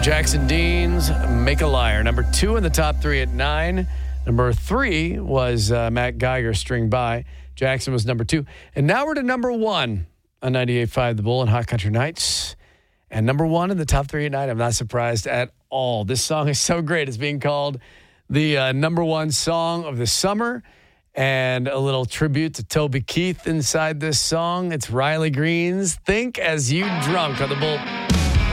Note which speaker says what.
Speaker 1: Jackson Dean's Make a Liar. Number 2 in the top 3 at 9. Number 3 was Matt Geiger, String By. Jackson was number 2. And now we're to number 1 on 98.5 The Bull and Hot Country Nights. And number 1 in the top 3 at 9. I'm not surprised at all. This song is so great. It's being called the number 1 song of the summer. And a little tribute to Toby Keith inside this song. It's Riley Green's Think As You Drunk on The Bull.